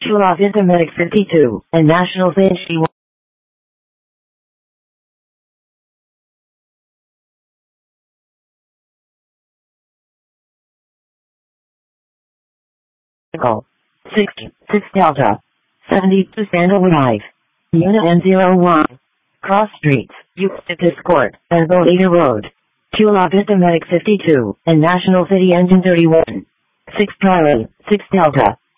Chula Vista Medic 52, and National Safety 1. Echo 6 Delta 72 Sandalwood Drive, Unit N01, Cross Streets, Eustace Court, and Bolita Road, Chula Vista Medic 52, and National City Engine 31. 6 Charlie, 6 Delta.